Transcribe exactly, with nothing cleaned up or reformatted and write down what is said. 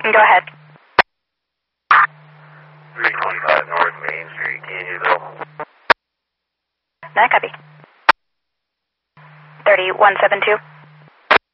Go ahead. three twenty-five North Main Street, Candyville. No, copy. thirty-one seventy-two.